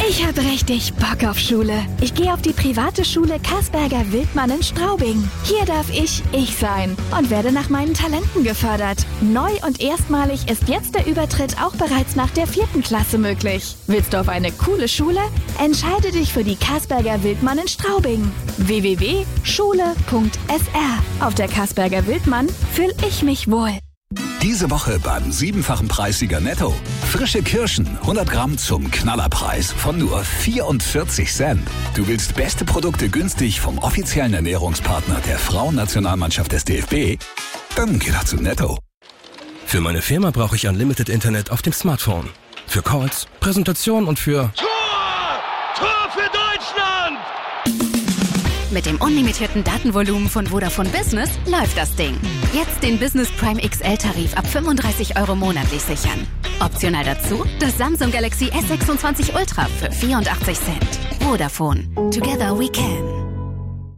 Ich habe richtig Bock auf Schule. Ich gehe auf die private Schule Kasperger Wildmann in Straubing. Hier darf ich sein und werde nach meinen Talenten gefördert. Neu und erstmalig ist jetzt der Übertritt auch bereits nach der 4. Klasse möglich. Willst du auf eine coole Schule? Entscheide dich für die Kasperger Wildmann in Straubing. www.schule.sr. Auf der Kasperger Wildmann fühle ich mich wohl. Diese Woche beim 7-fachen Preissieger Netto. Frische Kirschen, 100 Gramm zum Knallerpreis von nur 44 Cent. Du willst beste Produkte günstig vom offiziellen Ernährungspartner der Frauennationalmannschaft des DFB? Dann geh doch zu Netto. Für meine Firma brauche ich Unlimited Internet auf dem Smartphone. Für Calls, Präsentation und für... Tor für Deutschland! Mit dem unlimitierten Datenvolumen von Vodafone Business läuft das Ding. Jetzt den Business Prime XL-Tarif ab 35 € monatlich sichern. Optional dazu das Samsung Galaxy S26 Ultra für 84 Cent. Vodafone. Together we can.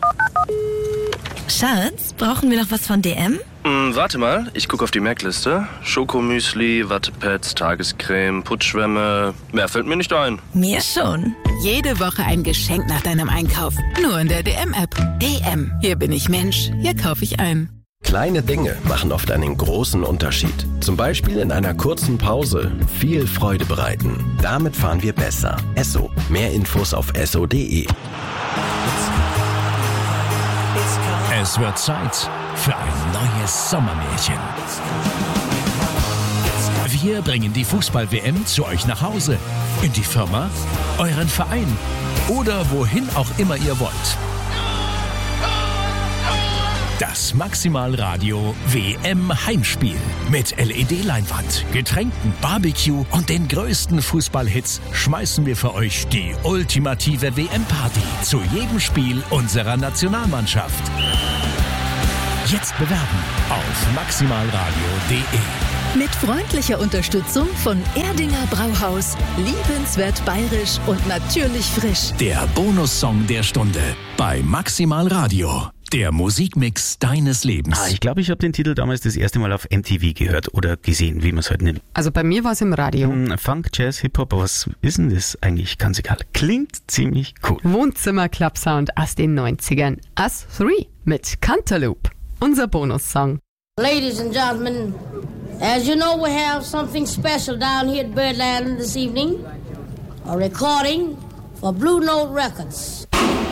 Schatz, brauchen wir noch was von DM? Warte mal, ich gucke auf die Merkliste. Schokomüsli, Wattepads, Tagescreme, Putzschwämme. Mehr fällt mir nicht ein. Mir schon. Jede Woche ein Geschenk nach deinem Einkauf. Nur in der DM-App. DM. Hier bin ich Mensch. Hier kaufe ich ein. Kleine Dinge machen oft einen großen Unterschied. Zum Beispiel in einer kurzen Pause viel Freude bereiten. Damit fahren wir besser. Esso. Mehr Infos auf esso.de. Es wird Zeit für ein neues Sommermärchen. Wir bringen die Fußball-WM zu euch nach Hause, in die Firma, euren Verein oder wohin auch immer ihr wollt. Das Maximalradio WM Heimspiel mit LED-Leinwand, Getränken, Barbecue und den größten Fußballhits schmeißen wir für euch die ultimative WM-Party zu jedem Spiel unserer Nationalmannschaft. Jetzt bewerben auf maximalradio.de. Mit freundlicher Unterstützung von Erdinger Brauhaus. Liebenswert bayerisch und natürlich frisch. Der Bonussong der Stunde bei Maximal Radio. Der Musikmix deines Lebens. Ich glaube, ich habe den Titel damals das erste Mal auf MTV gehört oder gesehen, wie man es heute nimmt. Also bei mir war es im Radio. Funk, Jazz, Hip-Hop, was ist denn das eigentlich? Ganz egal. Klingt ziemlich cool. Wohnzimmer-Club-Sound aus den 90ern. Us 3 mit Cantaloupe. Unser Bonussong. Ladies and gentlemen, as you know, we have something special down here at Birdland this evening. A recording for Blue Note Records.